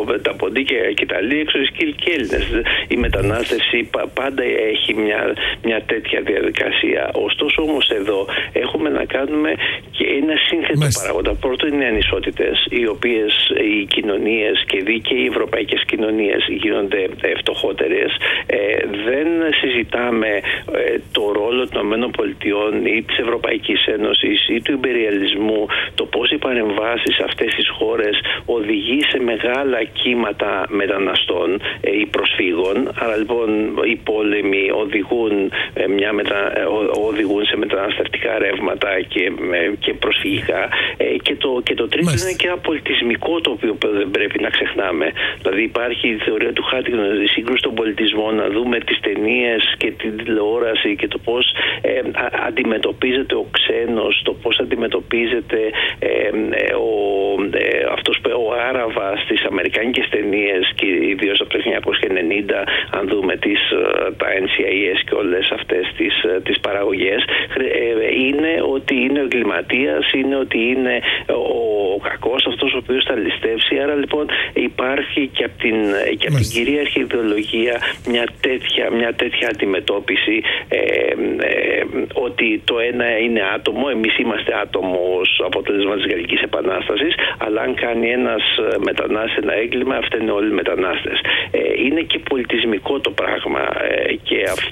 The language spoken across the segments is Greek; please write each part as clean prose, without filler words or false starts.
τα ποντίκια και τα λί εξωσκύλ και Έλληνες. Η μετανάστευση πάντα έχει μια τέτοια διαδικασία. Ωστόσο όμως εδώ έχουμε να κάνουμε και ένα σύνθετο παράγοντα. Πρώτον είναι οι ανισότητες, οι οποίες οι κοινωνίες και οι ευρωπαϊκές κοινωνίες γίνονται φτωχότερες. Δεν συζητάμε το ρόλο των ΗΠΑ ή της Ευρωπαϊκής Ένωσης ή του ιμπεριαλισμού, το πώς οι παρεμβάσεις σε αυτές τις χώρες οδηγεί σε μεγάλα κύματα μεταναστών ή προσφύγων. Άρα λοιπόν οι πόλεμοι οδηγούν σε μεταναστευτικά ρεύματα και προσφυγικά. Και το τρίτο είναι και ένα πολιτισμικό, το οποίο δεν πρέπει να ξεχνάμε. Δηλαδή υπάρχει η θεωρία του Χάτινγκτον, η σύγκρουση των πολιτισμών, να δούμε τις ταινίες και την τηλεόραση και το πώς αντιμετωπίζεται ο ξένος, το πώς αντιμετωπίζεται ο Άραβας στις αμερικάνικες ταινίες, και ιδίως από το 1990, αν δούμε τα NCIS και όλες αυτές τις παραγωγές, είναι ότι είναι ο εγκληματίας, είναι ότι είναι ο κακός, αυτός ο οποίος θα ληστεύσει. Άρα λοιπόν υπάρχει και από την κυρίαρχη ιδεολογία μια τέτοια αντιμετώπιση, ότι το ένα είναι άτομο, εμείς είμαστε άτομο ως αποτέλεσμα της Γαλλικής Επανάστασης, αλλά αν κάνει ένας μετανάστης ένα έγκλημα, αυτά είναι όλοι οι μετανάστες. Είναι και πολιτισμικό το πράγμα, και αυτό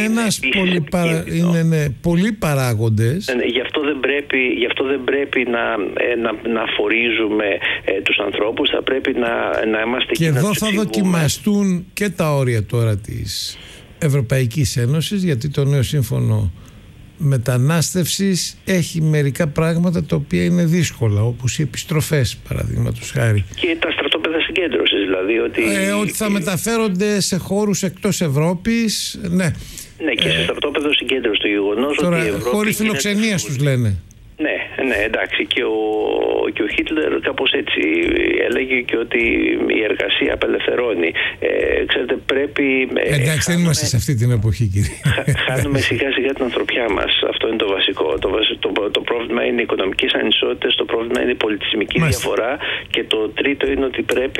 είναι πολλοί παράγοντες. Γι' αυτό δεν πρέπει να φορίζουμε τους ανθρώπους, θα πρέπει να είμαστε και εδώ θα δοκιμαστούν και τα όρια τώρα της Ευρωπαϊκής Ένωσης, γιατί το νέο σύμφωνο μετανάστευσης έχει μερικά πράγματα τα οποία είναι δύσκολα, όπως οι επιστροφές, παραδείγματος χάρη, και τα στρατόπεδα συγκέντρωσης, δηλαδή ότι θα μεταφέρονται σε χώρους εκτός Ευρώπης. Ναι, και σε στρατόπεδο συγκέντρωσης, το γεγονός τώρα, ότι η Ευρώπη χώροι φιλοξενίας τους λένε. Ναι, εντάξει, και ο Χίτλερ κάπως έτσι έλεγε, και ότι η εργασία απελευθερώνει. Ξέρετε, πρέπει... Εντάξει, δεν είμαστε σε αυτή την εποχή, κύριε. Χάνουμε σιγά σιγά την ανθρωπιά μας. Αυτό είναι το βασικό. Το πρόβλημα είναι οι οικονομικές ανισότητες, το πρόβλημα είναι η πολιτισμική διαφορά, και το τρίτο είναι ότι πρέπει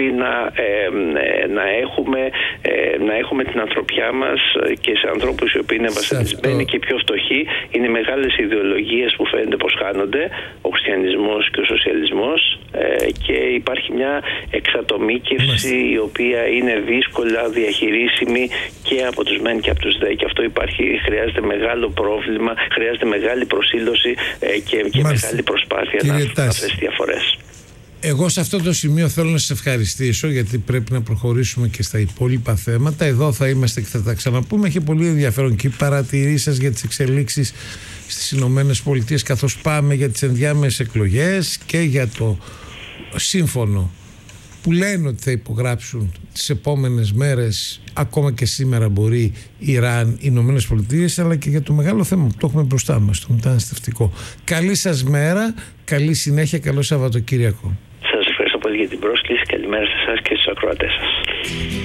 να έχουμε την ανθρωπιά μας και σε ανθρώπους οι οποίοι είναι βασανισμένοι και πιο φτωχοί. Είναι μεγάλες ιδεολογίες που φαίνεται πως χάνονται, ο χριστιανισμός και ο σοσιαλισμός, και υπάρχει μια εξατομίκευση η οποία είναι δύσκολα διαχειρίσιμη και από τους μεν και από τους δε, και αυτό χρειάζεται μεγάλο πρόβλημα, χρειάζεται μεγάλη προσήλωση και μεγάλη προσπάθεια να έρθουν αυτές τις διαφορές. Εγώ σε αυτό το σημείο θέλω να σας ευχαριστήσω, γιατί πρέπει να προχωρήσουμε και στα υπόλοιπα θέματα. Εδώ θα είμαστε και θα τα ξαναπούμε. Έχει πολύ ενδιαφέρον και οι παρατηρήσεις σας για τις εξελίξεις στις Ηνωμένες Πολιτείες, καθώς πάμε για τις ενδιάμεσες εκλογές και για το σύμφωνο που λένε ότι θα υπογράψουν τις επόμενες μέρες, ακόμα και σήμερα μπορεί, Ιράν, οι Ηνωμένες Πολιτείες, αλλά και για το μεγάλο θέμα που το έχουμε μπροστά μας, το μεταναστευτικό. Καλή σας μέρα, καλή συνέχεια, καλό Σαββατοκύριακο. Σας ευχαριστώ πολύ για την πρόσκληση. Καλημέρα σε εσάς και στους ακροατές σας.